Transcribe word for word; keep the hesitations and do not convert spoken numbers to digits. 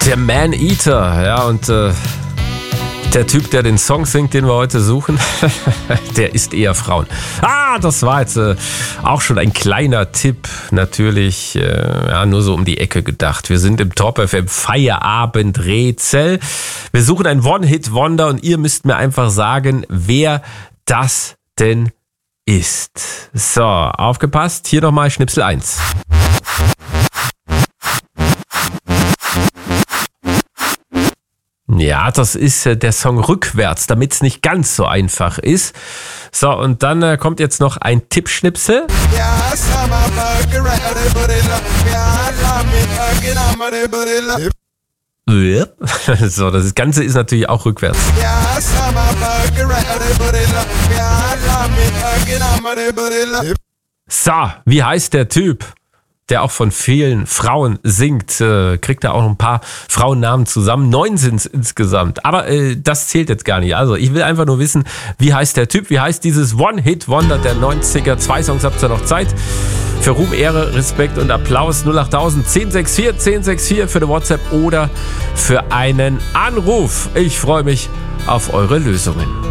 Der Man-Eater, ja, und äh, der Typ, der den Song singt, den wir heute suchen, der isst eher Frauen. Ah, das war jetzt äh, auch schon ein kleiner Tipp, natürlich, äh, ja, nur so um die Ecke gedacht. Wir sind im Top F M Feierabend-Rätsel. Wir suchen ein One-Hit-Wonder und ihr müsst mir einfach sagen, wer das denn ist. So, aufgepasst, hier nochmal Schnipsel eins. Ja, das ist äh, der Song Rückwärts, damit es nicht ganz so einfach ist. So, und dann äh, kommt jetzt noch ein Tippschnipsel. So, das Ganze ist natürlich auch rückwärts. So, wie heißt der Typ, der auch von vielen Frauen singt? Äh, kriegt er auch noch ein paar Frauennamen zusammen. Neun sind es insgesamt. Aber äh, das zählt jetzt gar nicht. Also ich will einfach nur wissen, wie heißt der Typ? Wie heißt dieses One-Hit-Wonder der neunziger? Zwei Songs habt ihr noch Zeit. Für Ruhm, Ehre, Respekt und Applaus null acht null null eins sechs vier eins sechs vier für eine WhatsApp oder für einen Anruf. Ich freue mich auf eure Lösungen.